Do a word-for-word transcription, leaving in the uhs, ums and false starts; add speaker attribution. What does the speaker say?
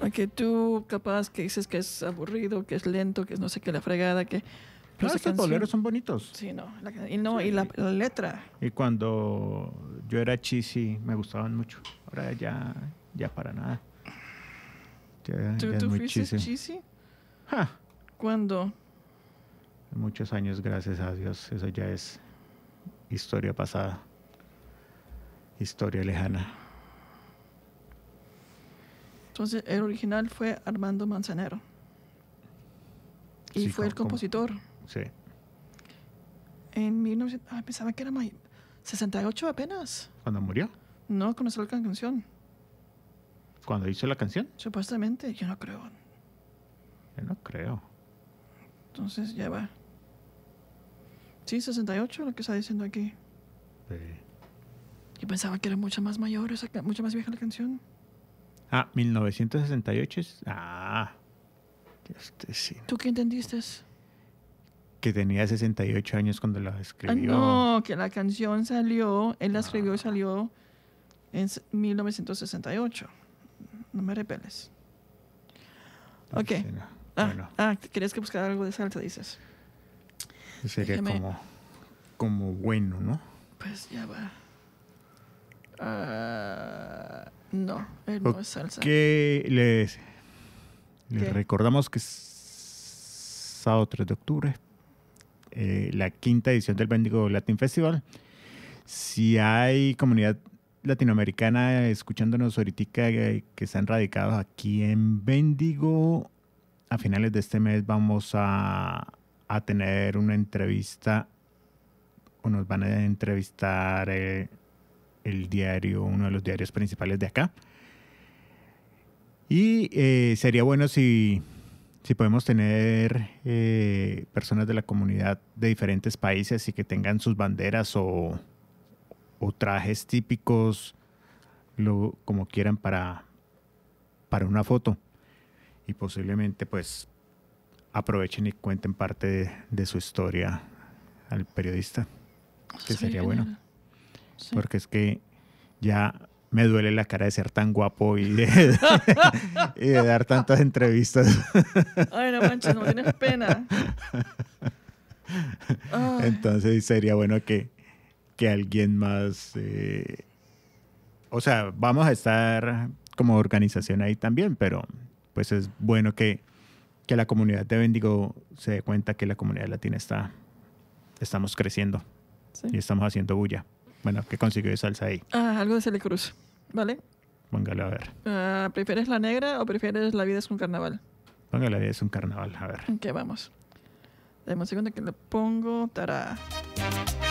Speaker 1: A que tú capaz que dices que es aburrido, que es lento, que es no sé qué, la fregada, que...
Speaker 2: Pero estos boleros son bonitos.
Speaker 1: Sí, no. La, y no,
Speaker 2: sí.
Speaker 1: y la, la letra.
Speaker 2: Y cuando yo era cheesy me gustaban mucho. Ahora ya, ya para nada. Ya,
Speaker 1: ¿Tú,
Speaker 2: ya
Speaker 1: tú
Speaker 2: es muy
Speaker 1: fuiste
Speaker 2: cheesy.
Speaker 1: cheesy?
Speaker 2: Ja.
Speaker 1: ¿Cuándo?
Speaker 2: Muchos años, gracias a Dios. Eso ya es historia pasada. Historia lejana.
Speaker 1: Entonces, el original fue Armando Manzanero. Y
Speaker 2: Sí,
Speaker 1: fue el
Speaker 2: como-
Speaker 1: compositor.
Speaker 2: Sí.
Speaker 1: En mil novecientos... Ah, pensaba que era may- sesenta y ocho apenas.
Speaker 2: ¿Cuándo murió?
Speaker 1: No, cuando salió la canción.
Speaker 2: ¿Cuándo hizo la canción?
Speaker 1: Supuestamente, yo no creo.
Speaker 2: Yo no creo.
Speaker 1: Entonces, ya va. Sí, sesenta y ocho, lo que está diciendo aquí.
Speaker 2: Sí.
Speaker 1: Yo pensaba que era mucho más mayor, esa, ca- mucho más vieja la canción.
Speaker 2: Ah, mil novecientos sesenta y ocho es... Ah. Este sí.
Speaker 1: ¿Tú qué entendiste?
Speaker 2: Que tenía sesenta y ocho años cuando la
Speaker 1: Ah,
Speaker 2: escribió.
Speaker 1: no, que la canción salió, él la escribió y
Speaker 2: Ah.
Speaker 1: salió en s- mil novecientos sesenta y ocho. No me repeles. Ok.
Speaker 2: Sí, no.
Speaker 1: Ah,
Speaker 2: Bueno,
Speaker 1: ah, ¿querías que buscara algo de salsa, dices?
Speaker 2: sería
Speaker 1: déjeme-
Speaker 2: como, como bueno, ¿no?
Speaker 1: Pues ya va. Ah, no, él no es salsa.
Speaker 2: Que les, les
Speaker 1: ¿Qué?
Speaker 2: recordamos que es sábado tres de octubre, eh, la quinta edición del Bendigo Latin Festival. Si hay comunidad latinoamericana escuchándonos ahorita que, que están radicados aquí en Bendigo, a finales de este mes vamos a, a tener una entrevista, o nos van a entrevistar eh, el diario, uno de los diarios principales de acá. Y eh, sería bueno si, si podemos tener eh, personas de la comunidad de diferentes países y que tengan sus banderas o, o trajes típicos, lo, como quieran, para, para una foto. Y posiblemente pues aprovechen y cuenten parte de, de su historia al periodista, que
Speaker 1: Eso
Speaker 2: sería bueno.
Speaker 1: genial. Sí.
Speaker 2: Porque es que ya me duele la cara de ser tan guapo y de, y de dar tantas entrevistas.
Speaker 1: Ay, no manches, no tienes pena. Ay,
Speaker 2: Entonces sería bueno que, que alguien más... eh, o sea, vamos a estar como organización ahí también, pero pues es bueno que, que la comunidad de Bendigo se dé cuenta que la comunidad latina está... Estamos creciendo
Speaker 1: sí.
Speaker 2: y estamos haciendo bulla. Bueno, ¿qué consiguió de salsa ahí?
Speaker 1: Ah, algo de Celia Cruz, ¿vale?
Speaker 2: Póngalo a ver.
Speaker 1: Ah, ¿prefieres la negra o prefieres La vida es un carnaval?
Speaker 2: Póngalo ahí, es un carnaval, a ver.
Speaker 1: Ok, vamos. Dame un segundo que le pongo. Tará.